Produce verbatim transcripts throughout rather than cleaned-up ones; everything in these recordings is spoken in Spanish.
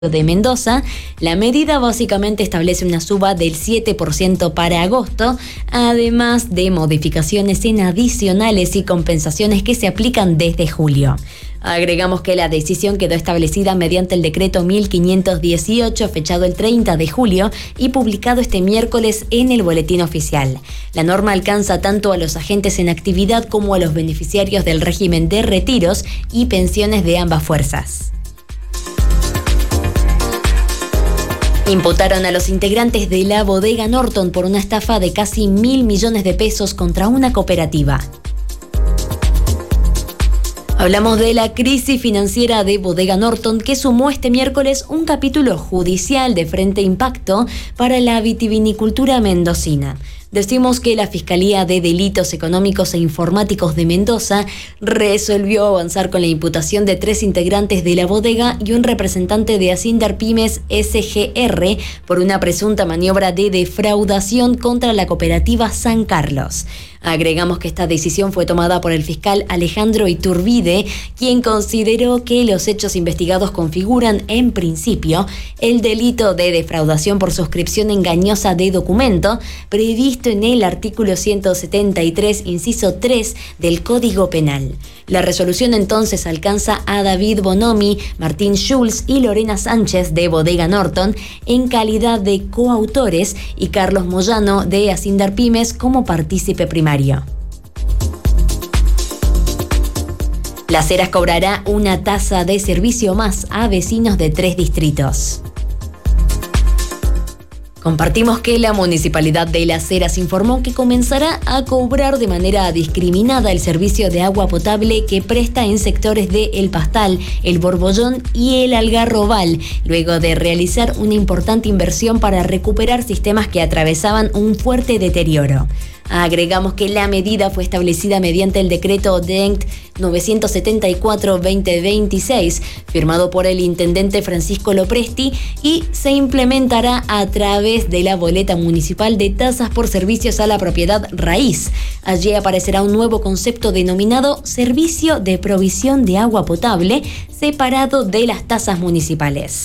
de Mendoza. La medida básicamente establece una suba del siete por ciento para agosto, además de modificaciones en adicionales y compensaciones que se aplican desde julio. Agregamos que la decisión quedó establecida mediante el decreto mil quinientos dieciocho, fechado el treinta de julio y publicado este miércoles en el Boletín Oficial. La norma alcanza tanto a los agentes en actividad como a los beneficiarios del régimen de retiros y pensiones de ambas fuerzas. Imputaron a los integrantes de la bodega Norton por una estafa de casi mil millones de pesos contra una cooperativa. Hablamos de la crisis financiera de Bodega Norton, que sumó este miércoles un capítulo judicial de Frente Impacto para la vitivinicultura mendocina. Decimos que la Fiscalía de Delitos Económicos e Informáticos de Mendoza resolvió avanzar con la imputación de tres integrantes de la bodega y un representante de Asindar Pymes S G R por una presunta maniobra de defraudación contra la cooperativa San Carlos. Agregamos que esta decisión fue tomada por el fiscal Alejandro Iturbide, quien consideró que los hechos investigados configuran, en principio, el delito de defraudación por suscripción engañosa de documento previsto en el artículo ciento setenta y tres, inciso tres del Código Penal. La resolución entonces alcanza a David Bonomi, Martín Schulz y Lorena Sánchez de Bodega Norton en calidad de coautores y Carlos Moyano de Asindar Pymes como partícipe primario. Las Heras cobrará una tasa de servicio más a vecinos de tres distritos. Compartimos que la Municipalidad de Las Heras informó que comenzará a cobrar de manera discriminada el servicio de agua potable que presta en sectores de El Pastal, El Borbollón y El Algarrobal, luego de realizar una importante inversión para recuperar sistemas que atravesaban un fuerte deterioro. Agregamos que la medida fue establecida mediante el decreto D E N C novecientos setenta y cuatro barra veinte veintiséis, firmado por el intendente Francisco Lopresti, y se implementará a través de la boleta municipal de tasas por servicios a la propiedad raíz. Allí aparecerá un nuevo concepto denominado servicio de provisión de agua potable, separado de las tasas municipales.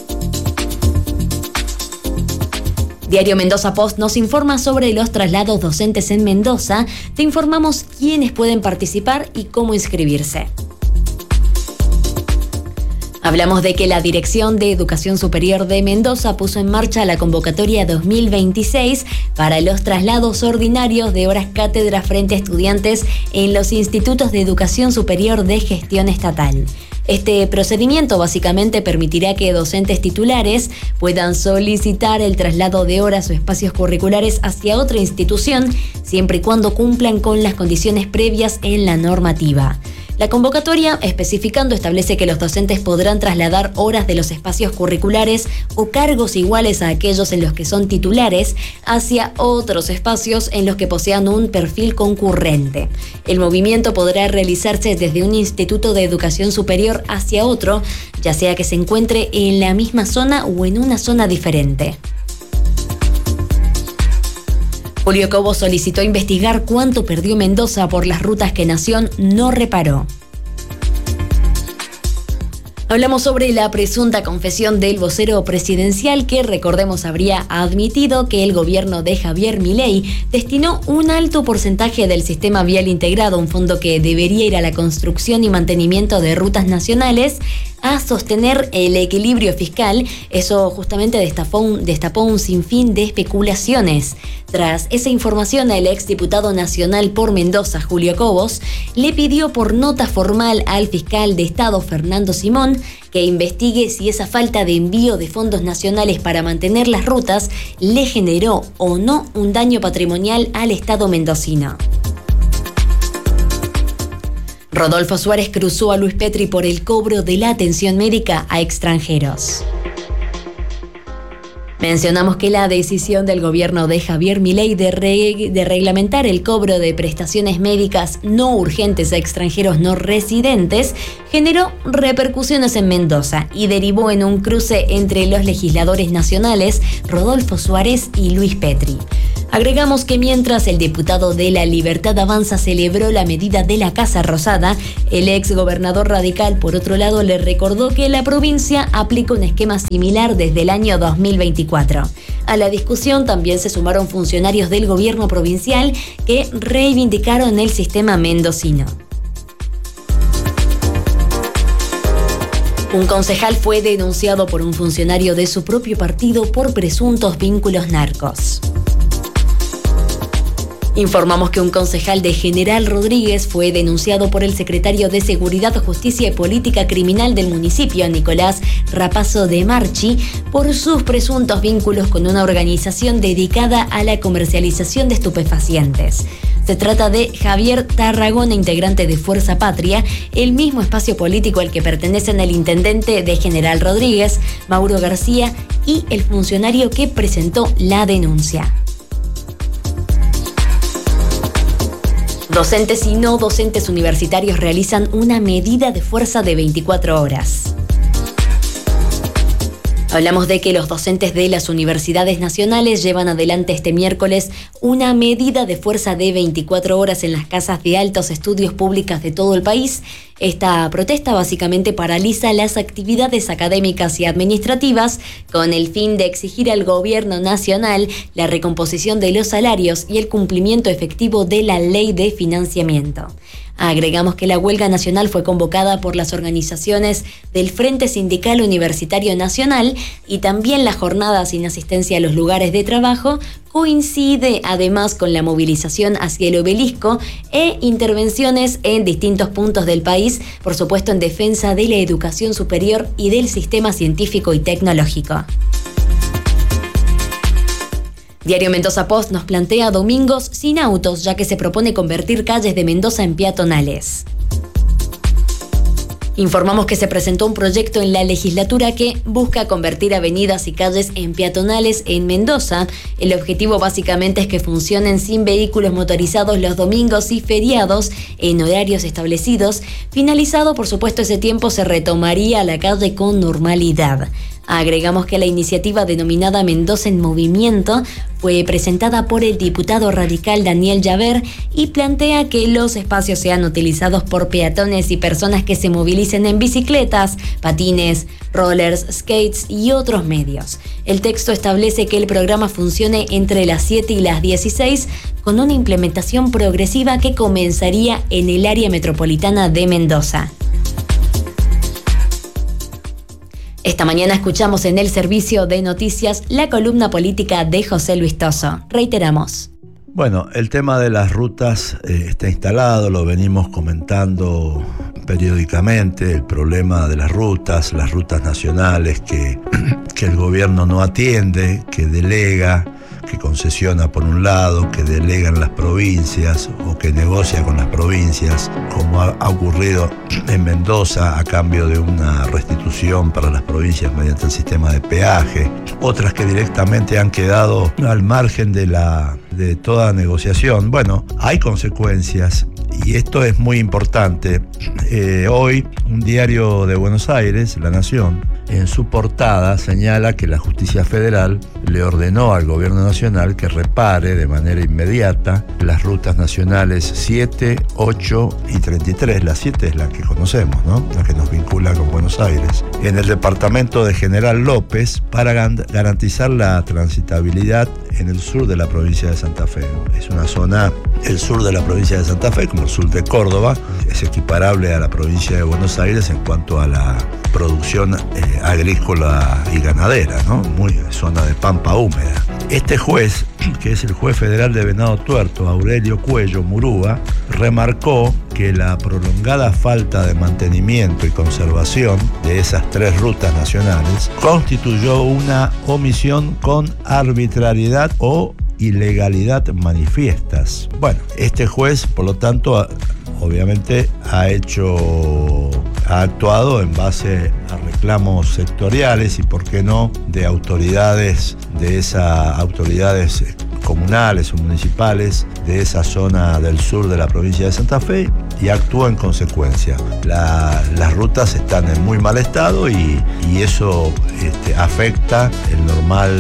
Diario Mendoza Post nos informa sobre los traslados docentes en Mendoza. Te informamos quiénes pueden participar y cómo inscribirse. Hablamos de que la Dirección de Educación Superior de Mendoza puso en marcha la convocatoria dos mil veintiséis para los traslados ordinarios de horas cátedra frente a estudiantes en los institutos de educación superior de gestión estatal. Este procedimiento básicamente permitirá que docentes titulares puedan solicitar el traslado de horas o espacios curriculares hacia otra institución, siempre y cuando cumplan con las condiciones previas en la normativa. La convocatoria, especificando, establece que los docentes podrán trasladar horas de los espacios curriculares o cargos iguales a aquellos en los que son titulares hacia otros espacios en los que posean un perfil concurrente. El movimiento podrá realizarse desde un instituto de educación superior hacia otro, ya sea que se encuentre en la misma zona o en una zona diferente. Julio Cobos solicitó investigar cuánto perdió Mendoza por las rutas que Nación no reparó. Hablamos sobre la presunta confesión del vocero presidencial que, recordemos, habría admitido que el gobierno de Javier Milei destinó un alto porcentaje del sistema vial integrado, un fondo que debería ir a la construcción y mantenimiento de rutas nacionales, a sostener el equilibrio fiscal. Eso justamente destapó un, destapó un sinfín de especulaciones. Tras esa información, el exdiputado nacional por Mendoza, Julio Cobos, le pidió por nota formal al fiscal de Estado, Fernando Simón, que investigue si esa falta de envío de fondos nacionales para mantener las rutas le generó o no un daño patrimonial al Estado mendocino. Rodolfo Suárez cruzó a Luis Petri por el cobro de la atención médica a extranjeros. Mencionamos que la decisión del gobierno de Javier Milei de, re, de reglamentar el cobro de prestaciones médicas no urgentes a extranjeros no residentes generó repercusiones en Mendoza y derivó en un cruce entre los legisladores nacionales Rodolfo Suárez y Luis Petri. Agregamos que mientras el diputado de La Libertad Avanza celebró la medida de la Casa Rosada, el ex gobernador radical, por otro lado, le recordó que la provincia aplica un esquema similar desde el año dos mil veinticuatro. A la discusión también se sumaron funcionarios del gobierno provincial que reivindicaron el sistema mendocino. Un concejal fue denunciado por un funcionario de su propio partido por presuntos vínculos narcos. Informamos que un concejal de General Rodríguez fue denunciado por el secretario de Seguridad, Justicia y Política Criminal del municipio, Nicolás Rapazo de Marchi, por sus presuntos vínculos con una organización dedicada a la comercialización de estupefacientes. Se trata de Javier Tarragona, integrante de Fuerza Patria, el mismo espacio político al que pertenecen el intendente de General Rodríguez, Mauro García, y el funcionario que presentó la denuncia. Docentes y no docentes universitarios realizan una medida de fuerza de veinticuatro horas. Hablamos de que los docentes de las universidades nacionales llevan adelante este miércoles una medida de fuerza de veinticuatro horas en las casas de altos estudios públicas de todo el país. Esta protesta básicamente paraliza las actividades académicas y administrativas con el fin de exigir al gobierno nacional la recomposición de los salarios y el cumplimiento efectivo de la ley de financiamiento. Agregamos que la huelga nacional fue convocada por las organizaciones del Frente Sindical Universitario Nacional y también la jornada sin asistencia a los lugares de trabajo coincide además con la movilización hacia el obelisco e intervenciones en distintos puntos del país, por supuesto en defensa de la educación superior y del sistema científico y tecnológico. Diario Mendoza Post nos plantea domingos sin autos, ya que se propone convertir calles de Mendoza en peatonales. Informamos que se presentó un proyecto en la legislatura que busca convertir avenidas y calles en peatonales en Mendoza. El objetivo básicamente es que funcionen sin vehículos motorizados los domingos y feriados en horarios establecidos. Finalizado, por supuesto, ese tiempo se retomaría la calle con normalidad. Agregamos que la iniciativa denominada Mendoza en Movimiento fue presentada por el diputado radical Daniel Llaver y plantea que los espacios sean utilizados por peatones y personas que se movilicen en bicicletas, patines, rollers, skates y otros medios. El texto establece que el programa funcione entre las siete y las dieciséis con una implementación progresiva que comenzaría en el área metropolitana de Mendoza. Esta mañana escuchamos en el servicio de noticias la columna política de José Luis Toso. Reiteramos. Bueno, el tema de las rutas eh, está instalado, lo venimos comentando periódicamente, el problema de las rutas, las rutas nacionales que, que el gobierno no atiende, que delega, que concesiona por un lado, que delega en las provincias o que negocia con las provincias, como ha, ha ocurrido en Mendoza a cambio de una restitución para las provincias mediante el sistema de peaje, otras que directamente han quedado al margen de, la, de toda negociación. Bueno, hay consecuencias y esto es muy importante. Eh, hoy, un diario de Buenos Aires, La Nación, en su portada señala que la Justicia Federal le ordenó al Gobierno Nacional que repare de manera inmediata las rutas nacionales siete, ocho y treinta y tres. La siete es la que conocemos, ¿no? La que nos vincula con Buenos Aires. En el departamento de General López para garantizar la transitabilidad en el sur de la provincia de Santa Fe. Es una zona, el sur de la provincia de Santa Fe, como el sur de Córdoba, es equiparable a la provincia de Buenos Aires en cuanto a la producción eh, agrícola y ganadera, ¿no? Muy zona de pampa húmeda. Este juez, que es el juez federal de Venado Tuerto, Aurelio Cuello Murúa, remarcó que la prolongada falta de mantenimiento y conservación de esas tres rutas nacionales constituyó una omisión con arbitrariedad o ilegalidad manifiestas. Bueno, este juez, por lo tanto, obviamente ha hecho, ha actuado en base a reclamos sectoriales y, por qué no, de autoridades, de esas autoridades comunales o municipales de esa zona del sur de la provincia de Santa Fe, y actúa en consecuencia. La, las rutas están en muy mal estado y, y eso este, afecta el normal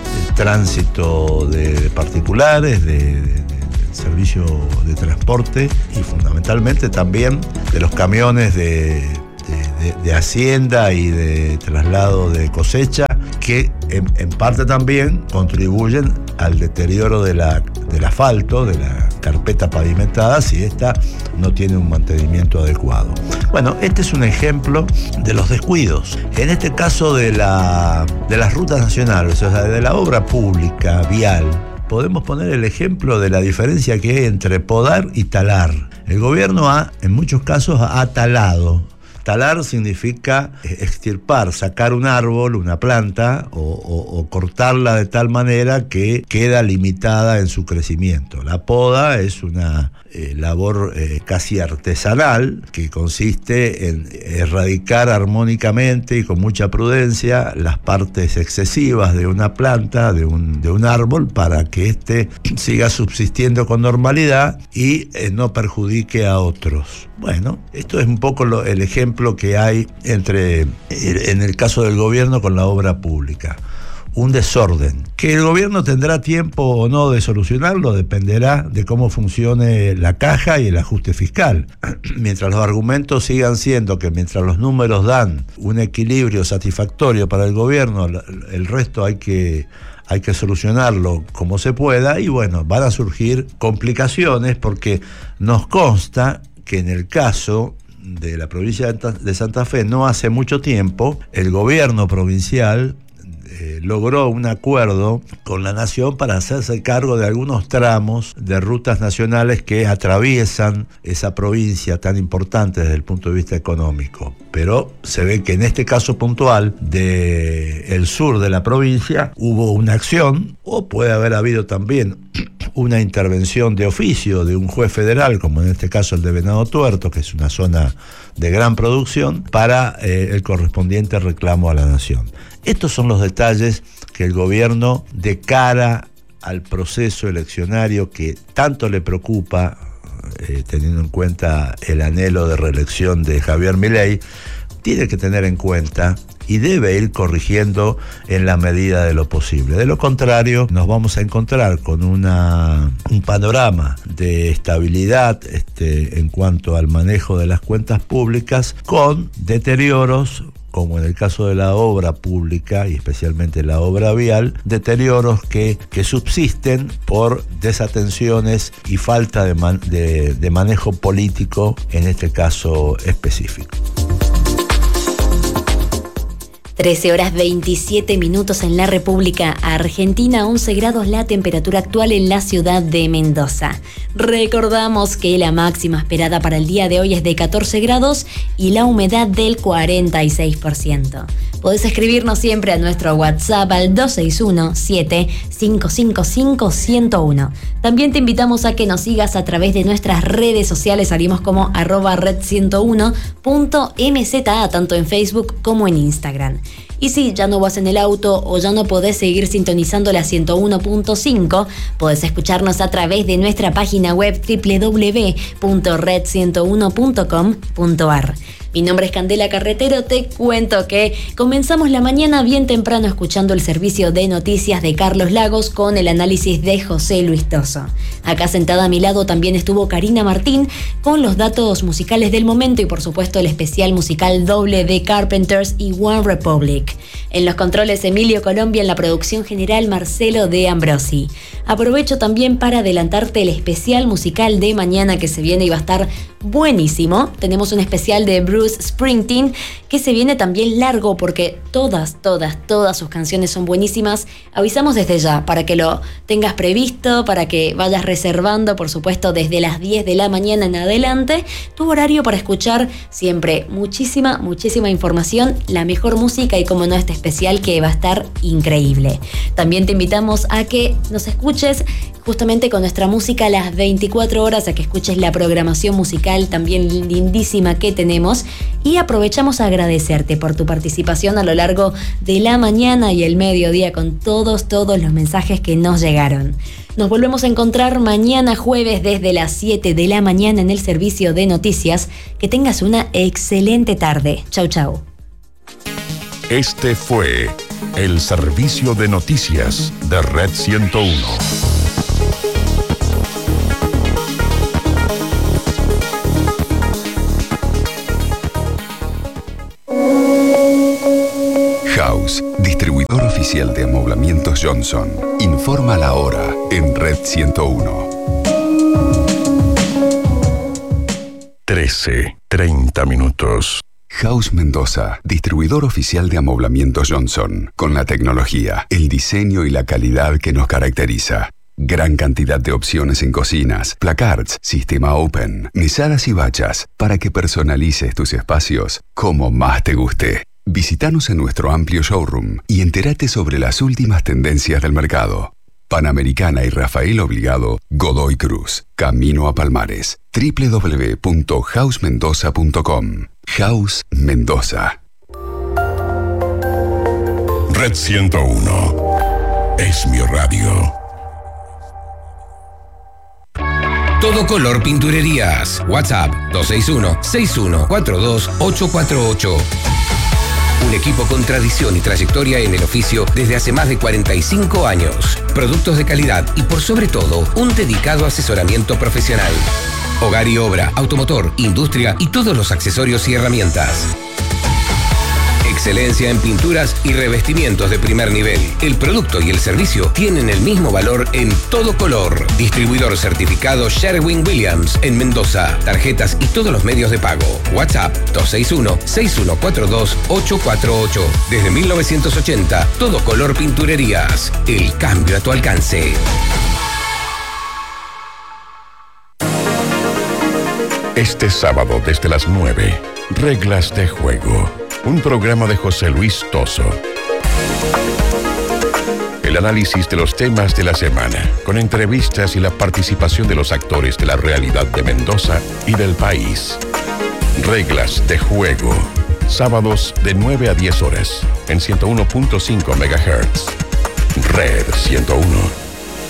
tránsito de particulares, de, de, de servicio de transporte y fundamentalmente también de los camiones de, de, de, de hacienda y de traslado de cosecha, que en, en parte también contribuyen al deterioro de la, del asfalto, de la carpeta pavimentada, si ésta no tiene un mantenimiento adecuado. Bueno, este es un ejemplo de los descuidos. En este caso de, la, de las rutas nacionales, o sea, de la obra pública, vial, podemos poner el ejemplo de la diferencia que hay entre podar y talar. El gobierno ha, en muchos casos, ha talado. Talar significa extirpar, sacar un árbol, una planta, o, o, o cortarla de tal manera que queda limitada en su crecimiento. La poda es una eh, labor eh, casi artesanal que consiste en erradicar armónicamente y con mucha prudencia las partes excesivas de una planta, de un, de un árbol, para que éste siga subsistiendo con normalidad y eh, no perjudique a otros. Bueno, esto es un poco lo, el ejemplo que hay entre, en el caso del gobierno con la obra pública. Un desorden. Que el gobierno tendrá tiempo o no de solucionarlo dependerá de cómo funcione la caja y el ajuste fiscal. Mientras los argumentos sigan siendo que mientras los números dan un equilibrio satisfactorio para el gobierno, el resto hay que... hay que solucionarlo como se pueda, y bueno, van a surgir complicaciones porque nos consta que en el caso de la provincia de Santa Fe, no hace mucho tiempo, el gobierno provincial eh, logró un acuerdo con la Nación para hacerse cargo de algunos tramos de rutas nacionales que atraviesan esa provincia tan importante desde el punto de vista económico. Pero se ve que en este caso puntual del sur de la provincia hubo una acción, o puede haber habido también una intervención de oficio de un juez federal, como en este caso el de Venado Tuerto, que es una zona de gran producción, para eh, el correspondiente reclamo a la Nación. Estos son los detalles que el gobierno, de cara al proceso eleccionario que tanto le preocupa, eh, teniendo en cuenta el anhelo de reelección de Javier Milei, tiene que tener en cuenta y debe ir corrigiendo en la medida de lo posible. De lo contrario, nos vamos a encontrar con una, un panorama de estabilidad este, en cuanto al manejo de las cuentas públicas, con deterioros, como en el caso de la obra pública y especialmente la obra vial, deterioros que, que subsisten por desatenciones y falta de, man, de, de manejo político en este caso específico. trece horas veintisiete minutos en la República Argentina, once grados la temperatura actual en la ciudad de Mendoza. Recordamos que la máxima esperada para el día de hoy es de catorce grados y la humedad del cuarenta y seis por ciento. Podés escribirnos siempre a nuestro WhatsApp al dos seis uno, siete cinco cinco cinco, uno cero uno. También te invitamos a que nos sigas a través de nuestras redes sociales, salimos como arroba red ciento uno punto m z a, tanto en Facebook como en Instagram. Y si ya no vas en el auto o ya no podés seguir sintonizando la ciento uno punto cinco, podés escucharnos a través de nuestra página web doble u doble u doble u punto red ciento uno punto com punto a r. Mi nombre es Candela Carretero, te cuento que comenzamos la mañana bien temprano escuchando el servicio de noticias de Carlos Lagos con el análisis de José Luis Toso. Acá sentada a mi lado también estuvo Karina Martín con los datos musicales del momento y por supuesto el especial musical doble de Carpenters y One Republic. En los controles Emilio Colombia, en la producción general Marcelo de Ambrosi. Aprovecho también para adelantarte el especial musical de mañana que se viene y va a estar buenísimo. Tenemos un especial de Bruce Springsteen que se viene también largo porque todas, todas, todas sus canciones son buenísimas. Avisamos desde ya para que lo tengas previsto, para que vayas reservando, por supuesto, desde las diez de la mañana en adelante, tu horario para escuchar siempre muchísima, muchísima información, la mejor música y como no este especial que va a estar increíble. También te invitamos a que nos escuches justamente con nuestra música las veinticuatro horas, a que escuches la programación musical también lindísima que tenemos, y aprovechamos a agradecerte por tu participación a lo largo de la mañana y el mediodía con todos, todos los mensajes que nos llegaron. Nos volvemos a encontrar mañana jueves desde las siete de la mañana en el servicio de noticias. Que tengas una excelente tarde. Chau, chau. Este fue El servicio de noticias de Red ciento uno. House, distribuidor oficial de amoblamientos Johnson. Informa la hora en Red ciento uno. trece, treinta minutos. House Mendoza, distribuidor oficial de amoblamientos Johnson, con la tecnología, el diseño y la calidad que nos caracteriza. Gran cantidad de opciones en cocinas, placards, sistema open, mesadas y bachas, para que personalices tus espacios como más te guste. Visítanos en nuestro amplio showroom y entérate sobre las últimas tendencias del mercado. Panamericana y Rafael Obligado, Godoy Cruz, Camino a Palmares, doble u doble u doble u punto house mendoza punto com. House Mendoza. Red ciento uno es mi radio. Todo Color Pinturerías. WhatsApp dos seis uno, seis uno cuatro dos, ocho cuatro ocho. Un equipo con tradición y trayectoria en el oficio desde hace más de cuarenta y cinco años. Productos de calidad y por sobre todo, un dedicado asesoramiento profesional. Hogar y obra, automotor, industria y todos los accesorios y herramientas. Excelencia en pinturas y revestimientos de primer nivel. El producto y el servicio tienen el mismo valor en Todo Color. Distribuidor certificado Sherwin-Williams en Mendoza. Tarjetas y todos los medios de pago. WhatsApp dos seis uno, seis uno cuatro dos, ocho cuatro ocho. Desde mil novecientos ochenta, Todo Color Pinturerías. El cambio a tu alcance. Este sábado desde las nueve, Reglas de Juego. Un programa de José Luis Toso. El análisis de los temas de la semana, con entrevistas y la participación de los actores de la realidad de Mendoza y del país. Reglas de Juego. Sábados de nueve a diez horas, en ciento uno punto cinco megahertz. Red ciento uno.